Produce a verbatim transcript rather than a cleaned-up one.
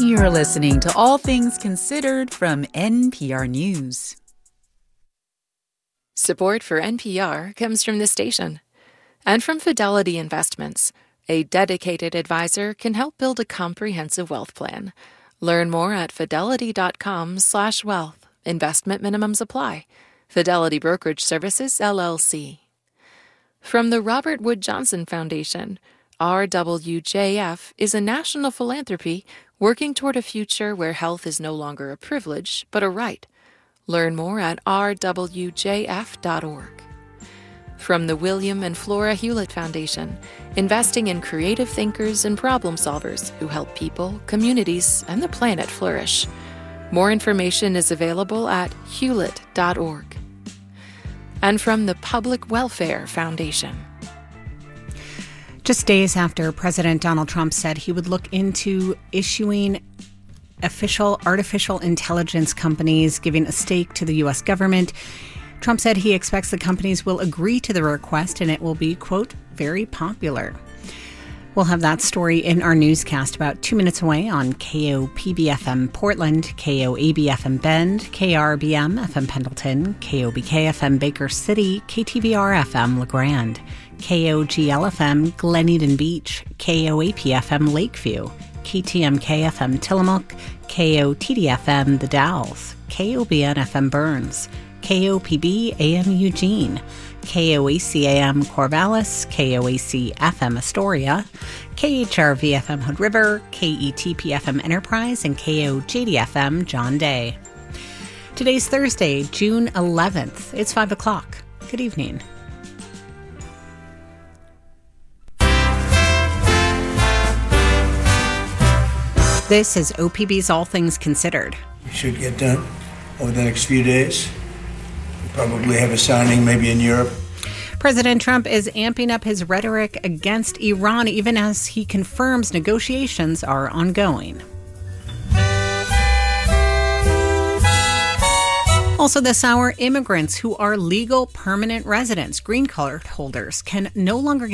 You're listening to All Things Considered from N P R News. Support for N P R comes from this station and from Fidelity Investments. A dedicated advisor can help build a comprehensive wealth plan. Learn more at fidelity.com slash wealth. Investment minimums apply. Fidelity Brokerage Services, L L C. From the Robert Wood Johnson Foundation, R W J F is a national philanthropy working toward a future where health is no longer a privilege, but a right. Learn more at r w j f dot org. From the William and Flora Hewlett Foundation, investing in creative thinkers and problem solvers who help people, communities, and the planet flourish. More information is available at hewlett dot org. And from the Public Welfare Foundation. Just days after President Donald Trump said he would look into issuing official artificial intelligence companies giving a stake to the U S government, Trump said he expects the companies will agree to the request and it will be, quote, very popular. We'll have that story in our newscast about two minutes away on K O P B F M Portland, K O A B F M Bend, K R B M F M Pendleton, K O B K F M Baker City, K T V R F M LeGrand, K O G L F M Glen Eden Beach, K O A P F M Lakeview, K T M K F M Tillamook, K O T D F M The Dalles, K O B N F M Burns, K O P B A M Eugene, K O A C A M Corvallis, K O A C F M Astoria, K H R V F M Hood River, K E T P F M Enterprise, and K O J D F M John Day. Today's Thursday, June eleventh. It's five o'clock. Good evening. This is O P B's All Things Considered. We should get done over the next few days. We'll probably have a signing maybe in Europe. President Trump is amping up his rhetoric against Iran even as he confirms negotiations are ongoing. Also this hour, immigrants who are legal permanent residents, green card holders, can no longer get